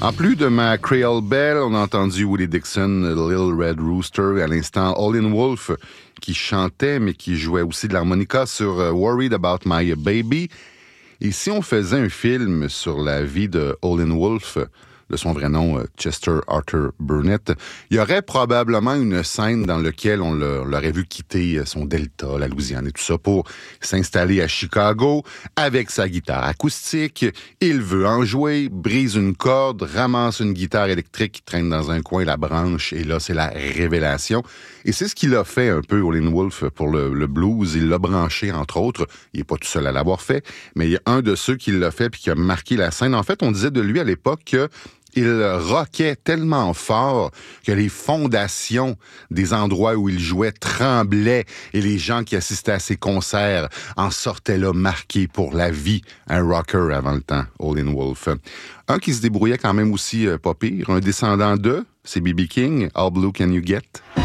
En plus de ma Creole Belle, on a entendu Willie Dixon, Little Red Rooster, à l'instant Howlin' Wolf, qui chantait, mais qui jouait aussi de l'harmonica sur Worried About My Baby. Et si on faisait un film sur la vie de Howlin' Wolf, de son vrai nom, Chester Arthur Burnett, il y aurait probablement une scène dans laquelle on l'aurait vu quitter son Delta, la Louisiane et tout ça, pour s'installer à Chicago avec sa guitare acoustique. Il veut en jouer, brise une corde, ramasse une guitare électrique qui traîne dans un coin, la branche, et là, c'est la révélation. Et c'est ce qu'il a fait un peu, Howlin' Wolf, pour le blues. Il l'a branché, entre autres. Il n'est pas tout seul à l'avoir fait, mais il y a un de ceux qui l'a fait puis qui a marqué la scène. En fait, on disait de lui à l'époque que il rockait tellement fort que les fondations des endroits où il jouait tremblaient et les gens qui assistaient à ses concerts en sortaient là marqués pour la vie. Un rocker avant le temps, Howlin' Wolf. Un qui se débrouillait quand même aussi pas pire, un descendant de, c'est B.B. King, How Blue Can You Get?